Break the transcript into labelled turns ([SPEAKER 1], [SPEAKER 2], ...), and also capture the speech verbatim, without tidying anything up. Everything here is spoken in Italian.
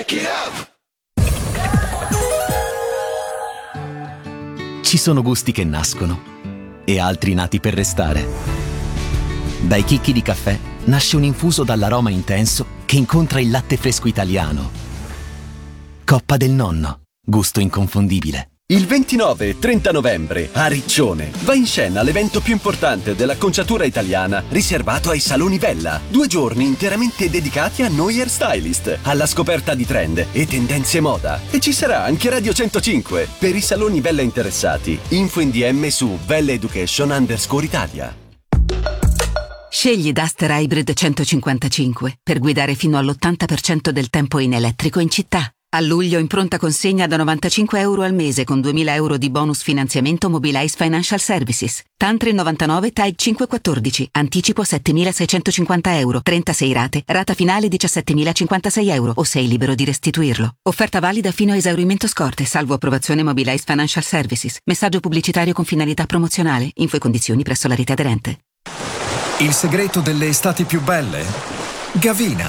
[SPEAKER 1] Ci sono gusti che nascono e altri nati per restare. Dai chicchi di caffè nasce un infuso dall'aroma intenso che incontra il latte fresco italiano. Coppa del Nonno, gusto inconfondibile.
[SPEAKER 2] Il ventinove e trenta novembre a Riccione va in scena l'evento più importante dell'acconciatura italiana riservato ai saloni Vella. Due giorni interamente dedicati a noi hairstylist, alla scoperta di trend e tendenze moda. E ci sarà anche Radio centocinque. Per i saloni Vella interessati, info in D M su Vella Education underscore Italia.
[SPEAKER 3] Scegli Duster Hybrid centocinquantacinque per guidare fino all'ottanta per cento del tempo in elettrico in città. A luglio in pronta consegna da novantacinque euro al mese con duemila euro di bonus finanziamento Mobilize Financial Services. Tantri novantanove T A I cinquecentoquattordici. Anticipo settemilaseicentocinquanta euro. trentasei rate. Rata finale diciassettemilacinquantasei euro o sei libero di restituirlo. Offerta valida fino a esaurimento scorte, salvo approvazione Mobilize Financial Services. Messaggio pubblicitario con finalità promozionale. Info e condizioni presso la rete aderente.
[SPEAKER 4] Il segreto delle estati più belle? Gavina.